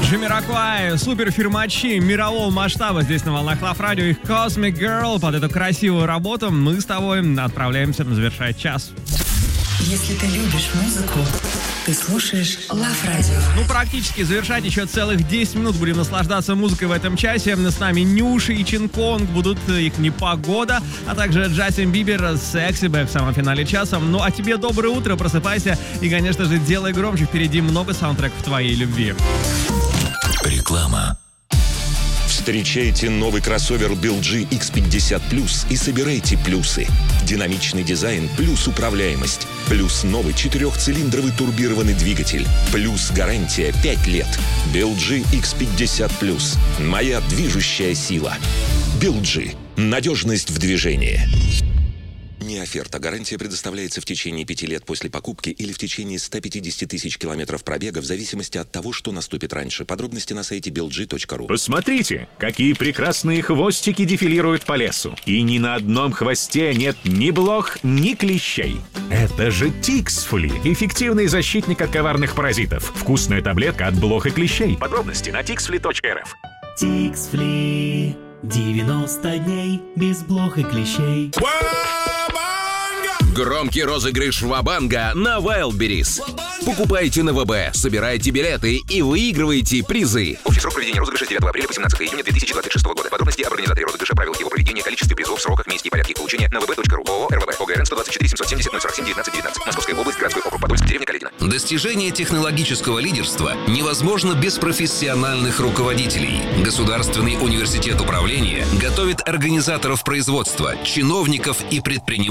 Джамироквай, суперфирмачи мирового масштаба здесь на волнах Love Radio. Их Cosmic Girl. Под эту красивую работу мы с тобой отправляемся завершать час. Если ты любишь музыку, ты слушаешь Love Radio. Ну, практически завершать еще целых 10 минут. Будем наслаждаться музыкой в этом часе. С нами Нюша и Чинконг. Будут их «Непогода», а также Джастин Бибер с «Sexy Back» в самом финале часа. Ну, а тебе доброе утро, просыпайся и, конечно же, делай громче. Впереди много саундтреков твоей любви. Реклама. Встречайте новый кроссовер BeelG X50 Plus и собирайте плюсы. Динамичный дизайн плюс управляемость. Плюс новый 4-цилиндровый турбированный двигатель. Плюс гарантия 5 лет. BeelG X50 Plus. Моя движущая сила. BeelG. Надежность в движении. Не оферта. Гарантия предоставляется в течение 5 лет после покупки или в течение 150 тысяч километров пробега в зависимости от того, что наступит раньше. Подробности на сайте belg.ru. Посмотрите, какие прекрасные хвостики дефилируют по лесу. И ни на одном хвосте нет ни блох, ни клещей. Это же Тиксфли. Эффективный защитник от коварных паразитов. Вкусная таблетка от блох и клещей. Подробности на tixfli.rf. Тиксфли. 90 дней без блох и клещей. Громкий розыгрыш Ва-банга на Wildberries. Покупайте на ВБ, собирайте билеты и выигрывайте призы. Общий срок проведения розыгрыша с 9 апреля по 17 июня 2026 года. Подробности об организаторе розыгрыша, правилах его проведения, количестве призов, сроках, месте и порядке их получения на vb.ru. ООО РВБ. ОГРН 124 770 047 19 19. Московская область, городской округ Подольск, деревня Каледино. Достижение технологического лидерства невозможно без профессиональных руководителей. Государственный университет управления готовит организаторов производства, чиновников и предпринимателей